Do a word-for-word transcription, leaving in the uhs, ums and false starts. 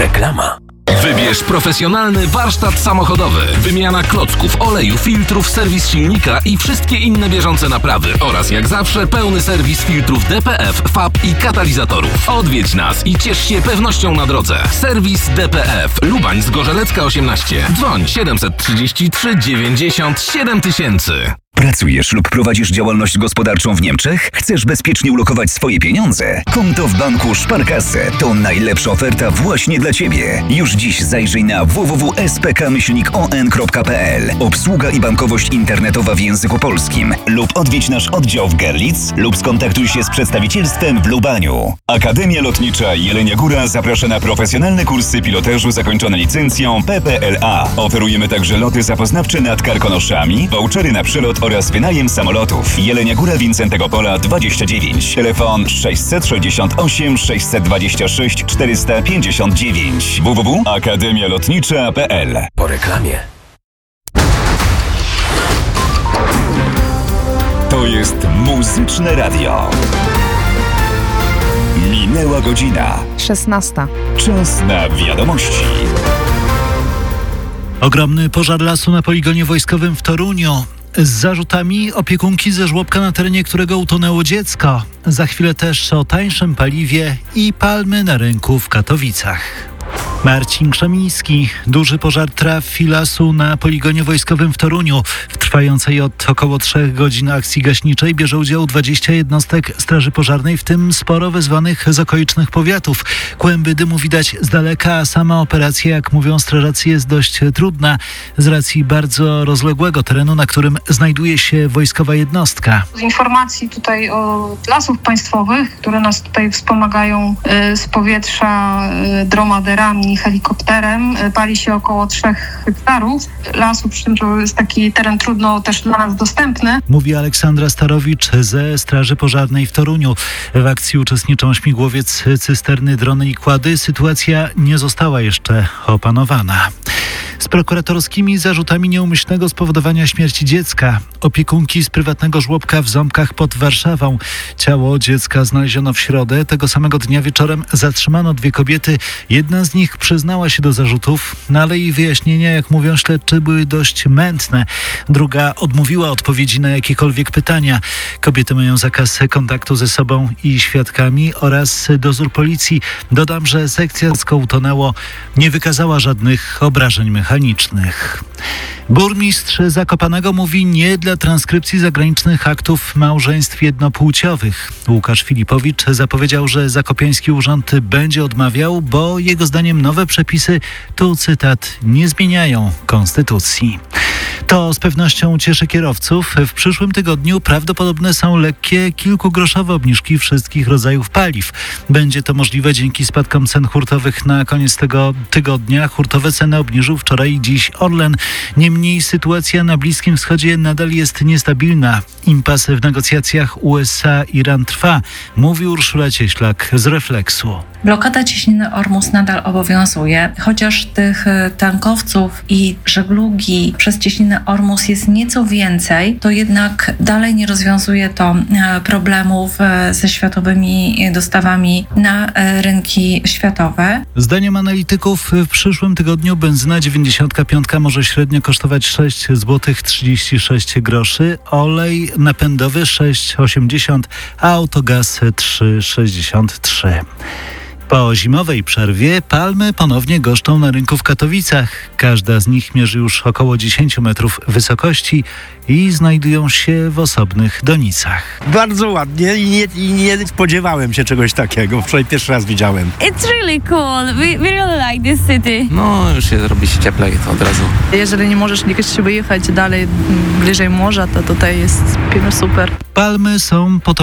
Reklama. Wybierz profesjonalny warsztat samochodowy. Wymiana klocków, oleju, filtrów, serwis silnika i wszystkie inne bieżące naprawy. Oraz jak zawsze pełny serwis filtrów D P F, F A B i katalizatorów. Odwiedź nas i ciesz się pewnością na drodze. Serwis D P F. Lubań Zgorzelecka osiemnaście. Dzwoń siedem trzy trzy dziewięćdziesiąt siedem tysięcy. Pracujesz lub prowadzisz działalność gospodarczą w Niemczech? Chcesz bezpiecznie ulokować swoje pieniądze? Konto w banku Sparkasse to najlepsza oferta właśnie dla Ciebie. Już dziś zajrzyj na w w w kropka s p k myślnik o n kropka p l. Obsługa i bankowość internetowa w języku polskim. Lub odwiedź nasz oddział w Görlitz lub skontaktuj się z przedstawicielstwem w Lubaniu. Akademia Lotnicza Jelenia Góra zaprasza na profesjonalne kursy pilotażu zakończone licencją P P L A. Oferujemy także loty zapoznawcze nad Karkonoszami, vouchery na przelot oraz wynajem samolotów. Jelenia Góra, Wincentego Pola dwadzieścia dziewięć. Telefon sześćset sześćdziesiąt osiem sześćset dwadzieścia sześć czterysta pięćdziesiąt dziewięć. w w w kropka akademia lotnicza kropka p l. Po reklamie. To jest Muzyczne Radio. Minęła godzina. szesnasta. Czas na wiadomości. Ogromny pożar lasu na poligonie wojskowym w Toruniu. Z zarzutami opiekunki ze żłobka, na terenie którego utonęło dziecko. Za chwilę też o tańszym paliwie i palmy na rynku w Katowicach. Marcin Krzemiński. Duży pożar trafi lasu na poligonie wojskowym w Toruniu. W trwającej od około trzech godzin akcji gaśniczej bierze udział dwadzieścia jednostek Straży Pożarnej, w tym sporo wezwanych z okolicznych powiatów. Kłęby dymu widać z daleka, a sama operacja, jak mówią strażacy, jest dość trudna z racji bardzo rozległego terenu, na którym znajduje się wojskowa jednostka. Z informacji tutaj o Lasów Państwowych, które nas tutaj wspomagają z powietrza dromaderami, helikopterem, pali się około trzech hektarów lasu, przy czym to jest taki teren trudno też dla nas dostępny. Mówi Aleksandra Starowicz ze Straży Pożarnej w Toruniu. W akcji uczestniczą śmigłowiec, cysterny, drony i kłady. Sytuacja nie została jeszcze opanowana. Z prokuratorskimi zarzutami nieumyślnego spowodowania śmierci dziecka. Opiekunki z prywatnego żłobka w Ząbkach pod Warszawą. Ciało dziecka znaleziono w środę. Tego samego dnia wieczorem zatrzymano dwie kobiety. Jedna z nich przyznała się do zarzutów, no ale jej wyjaśnienia, jak mówią śledczy, były dość mętne. Druga odmówiła odpowiedzi na jakiekolwiek pytania. Kobiety mają zakaz kontaktu ze sobą i świadkami oraz dozór policji. Dodam, że sekcja dziecko utonęło nie wykazała żadnych obrażeń mechanicznych. Burmistrz Zakopanego mówi nie dla transkrypcji zagranicznych aktów małżeństw jednopłciowych. Łukasz Filipowicz zapowiedział, że zakopiański urząd będzie odmawiał, bo jego zdaniem nowe przepisy, tu cytat, nie zmieniają konstytucji. To z pewnością cieszy kierowców. W przyszłym tygodniu prawdopodobne są lekkie, kilkugroszowe obniżki wszystkich rodzajów paliw. Będzie to możliwe dzięki spadkom cen hurtowych na koniec tego tygodnia. Hurtowe ceny obniżył wczoraj i dziś Orlen. Niemniej sytuacja na Bliskim Wschodzie nadal jest niestabilna. Impas w negocjacjach U S A-Iran trwa, mówi Urszula Cieślak z Refleksu. Blokada cieśniny Ormus nadal obowiązuje, chociaż tych tankowców i żeglugi przez cieśninę Ormus jest nieco więcej, to jednak dalej nie rozwiązuje to problemów ze światowymi dostawami na rynki światowe. Zdaniem analityków w przyszłym tygodniu benzyna dziewięćdziesiąt pięć może średnio kosztować sześć złotych trzydzieści sześć groszy, olej napędowy sześć osiemdziesiąt, a autogaz trzy sześćdziesiąt trzy. Po zimowej przerwie palmy ponownie goszczą na rynku w Katowicach. Każda z nich mierzy już około dziesięć metrów wysokości i znajdują się w osobnych donicach. Bardzo ładnie i nie, i nie spodziewałem się czegoś takiego. Wczoraj pierwszy raz widziałem. It's really cool. We, we really like this city. No, już się robi się cieplej to od razu. Jeżeli nie możesz gdzieś wyjechać dalej, bliżej morza, to tutaj jest super. Palmy są po to